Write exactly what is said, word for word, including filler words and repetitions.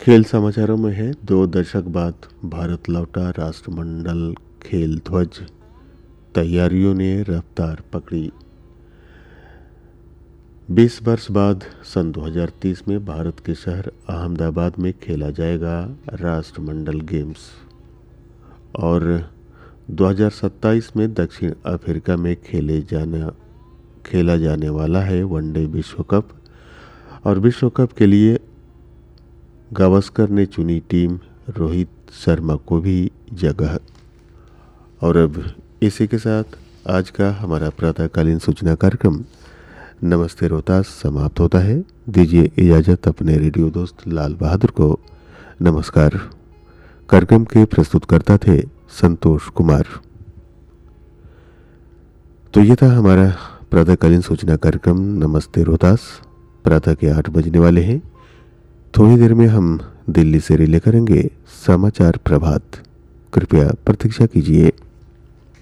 खेल समाचारों में है, दो दशक बाद भारत लौटा राष्ट्रमंडल खेल ध्वज, तैयारियों ने रफ्तार पकड़ी। बीस वर्ष बाद सन दो हज़ार तीस में भारत के शहर अहमदाबाद में खेला जाएगा राष्ट्रमंडल गेम्स और दो हज़ार सत्ताईस में दक्षिण अफ्रीका में खेले जाना खेला जाने वाला है वनडे विश्व कप। और विश्व कप के लिए गावस्कर ने चुनी टीम रोहित शर्मा को भी जगह। और अब इसी के साथ आज का हमारा प्रातःकालीन सूचना कार्यक्रम नमस्ते रोहतास समाप्त होता है। दीजिए इजाज़त अपने रेडियो दोस्त लाल बहादुर को। नमस्कार। कार्यक्रम के प्रस्तुतकर्ता थे संतोष कुमार। तो ये था हमारा प्रातःकालीन सूचना कार्यक्रम नमस्ते रोहतास। प्रातः के आठ बजने वाले हैं। थोड़ी देर में हम दिल्ली से रिले करेंगे समाचार प्रभात। कृपया प्रतीक्षा कीजिए।